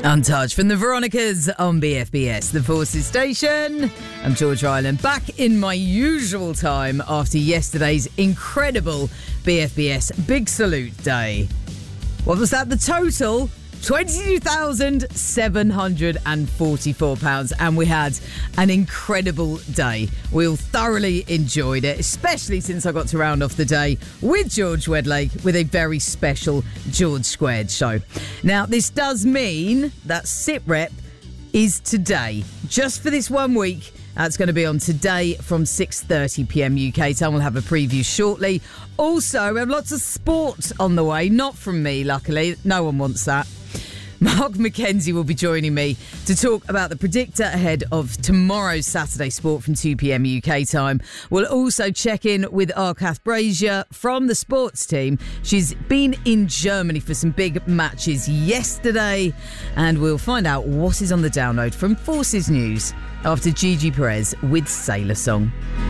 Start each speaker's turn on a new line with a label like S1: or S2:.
S1: Untouched from the Veronicas on BFBS, the Forces Station. I'm George Ryland, back in my usual time after yesterday's incredible BFBS Big Salute Day. What was that? The total? £22,744, and we had an incredible day. We all thoroughly enjoyed it, especially since I got to round off the day with George Wedlake with a very special George Squared show. Now, this does mean that SITREP is today, just for this 1 week. It's going to be on today from 6:30pm UK time. We'll have a preview shortly. Also, we have lots of sport on the way. Not from me, luckily. No one wants that. Mark McKenzie will be joining me to talk about the predictor ahead of tomorrow's Saturday Sport from 2pm UK time. We'll also check in with Arkath Brazier from the sports team. She's been in Germany for some big matches yesterday, and we'll find out what is on the download from Forces News after Gigi Perez with Sailor Song.